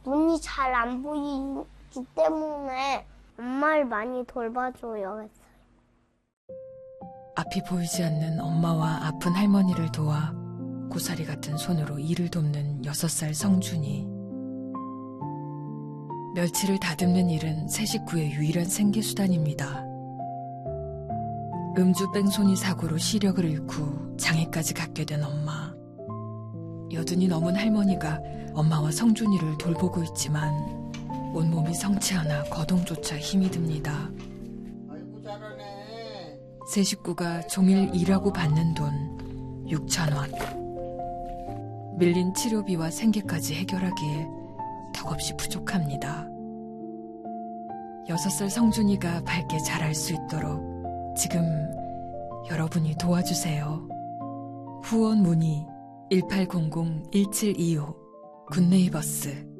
눈이 잘 안 보이기 때문에 엄마를 많이 돌봐줘요 했어요. 앞이 보이지 않는 엄마와 아픈 할머니를 도와 고사리 같은 손으로 일을 돕는 6살 성준이. 멸치를 다듬는 일은 세 식구의 유일한 생계수단입니다. 음주 뺑소니 사고로 시력을 잃고 장애까지 갖게 된 엄마. 여든이 넘은 할머니가 엄마와 성준이를 돌보고 있지만 온몸이 성치 않아 거동조차 힘이 듭니다. 아이고 잘하네. 세 식구가 종일 일하고 받는 돈 6,000원. 밀린 치료비와 생계까지 해결하기에 턱없이 부족합니다. 6살 성준이가 밝게 자랄 수 있도록 지금 여러분이 도와주세요. 후원 문의 1800-1725 굿네이버스